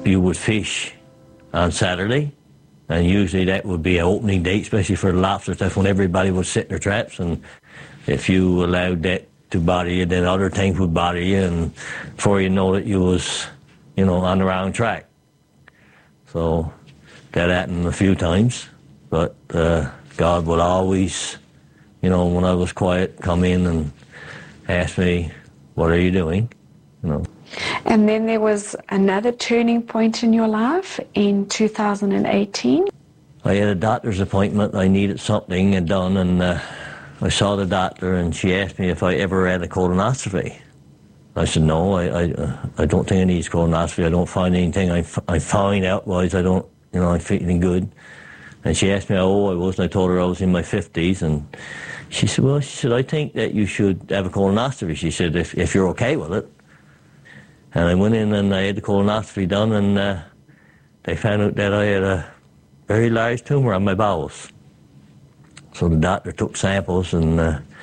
you would fish on Saturday, and usually that would be an opening date, especially for the lobster stuff, when everybody would sit in their traps, and if you allowed that to bother you, then other things would bother you, and before you know it, you was, on the wrong track. So that happened a few times, but God would always, when I was quiet, come in and ask me, "What are you doing?" And then there was another turning point in your life in 2018. I had a doctor's appointment. I needed something done, and I saw the doctor, and she asked me if I ever had a colonoscopy. I said, no, I don't think I need a colonoscopy. I don't find anything. I find out-wise I don't, I'm feeling good. And she asked me how old I was, and I told her I was in my 50s, and she said, I think that you should have a colonoscopy. She said, if you're okay with it. And I went in and I had the colonoscopy done, and they found out that I had a very large tumor on my bowels. So the doctor took samples and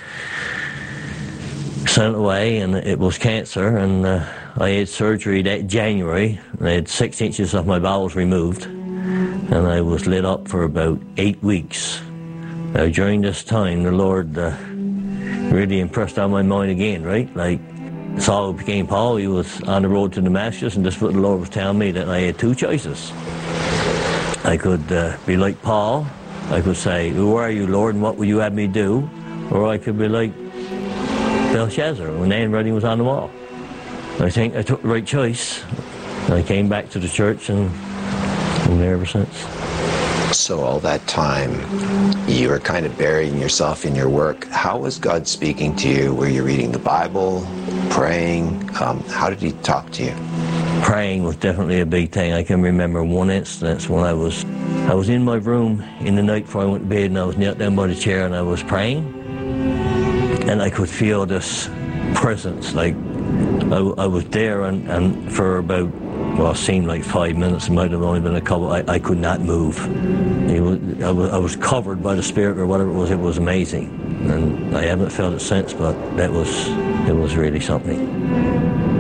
sent it away, and it was cancer, and I had surgery that January, and I had 6 inches of my bowels removed, and I was lit up for about 8 weeks. Now during this time, the Lord really impressed on my mind again, right? Like, Saul became Paul. He was on the road to Damascus, and this is what the Lord was telling me, that I had 2 choices. I could be like Paul. I could say, "Who are you, Lord, and what will you have me do?" Or I could be like Belshazzar, when the handwriting was on the wall. I think I took the right choice. I came back to the church, and I'm there ever since. So all that time, you were kind of burying yourself in your work. How was God speaking to you? Were you reading the Bible, praying? How did he talk to you? Praying was definitely a big thing. I can remember one instance when I was in my room in the night before I went to bed, and I was knelt down by the chair, and I was praying, and I could feel this presence. Like I was there, and for about, it seemed like 5 minutes. It might have only been a couple. I could not move. I was covered by the Spirit or whatever it was. It was amazing, and I haven't felt it since. But it was really something.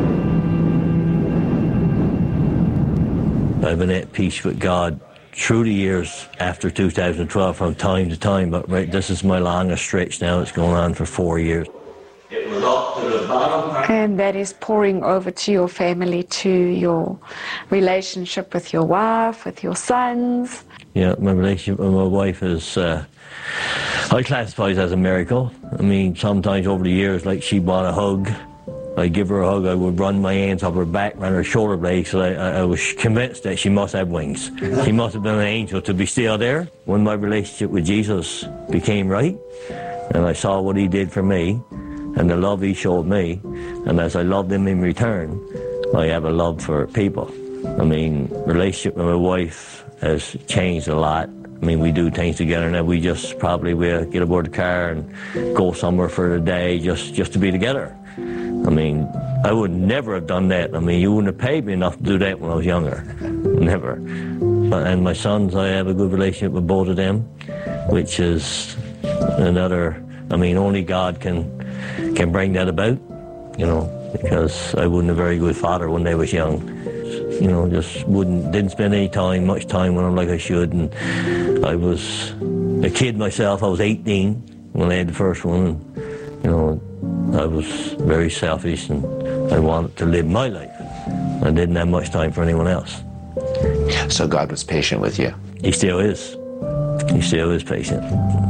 I've been at peace with God through the years after 2012 from time to time, but this is my longest stretch now. It's going on for 4 years. It was up to the bottom. And that is pouring over to your family, to your relationship with your wife, with your sons. Yeah, my relationship with my wife is, I classify it as a miracle. I mean, sometimes over the years, like she'd want a hug. I'd give her a hug, I would run my hands up her back, around her shoulder blades, so I was convinced that she must have wings. She must have been an angel to be still there. When my relationship with Jesus became right, and I saw what he did for me, and the love he showed me, and as I loved him in return, I have a love for people. I mean, relationship with my wife has changed a lot. I mean, we do things together now. We just we'll get aboard the car and go somewhere for the day just to be together. I mean, I would never have done that. I mean, you wouldn't have paid me enough to do that when I was younger. Never. And my sons, I have a good relationship with both of them, which is another, I mean, only God can bring that about, because I wasn't a very good father when they was young. Just didn't spend much time with them like I should. And I was a kid myself. I was 18 when I had the first one. And, I was very selfish, and I wanted to live my life. I didn't have much time for anyone else. So God was patient with you? He still is. He still is patient.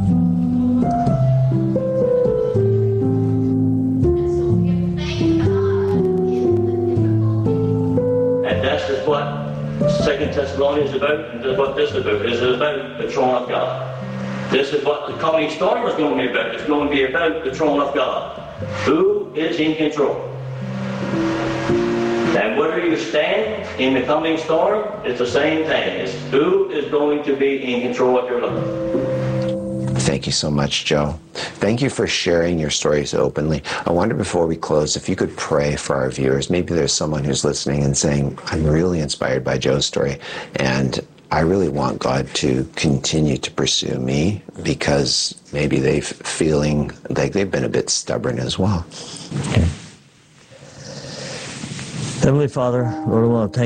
And that's just what 2 Thessalonians is about, and that's what this is about. This is about the throne of God. This is what the coming storm is going to be about. It's going to be about the throne of God. Who is in control? And whether you stand in the coming storm, it's the same thing. It's who is going to be in control of your life. Thank you so much, Joe. Thank you for sharing your story so openly. I wonder, before we close, if you could pray for our viewers. Maybe there's someone who's listening and saying, I'm really inspired by Joe's story, and I really want God to continue to pursue me, because maybe they're feeling like they've been a bit stubborn as well. Okay. Heavenly Father, Lord, I want to thank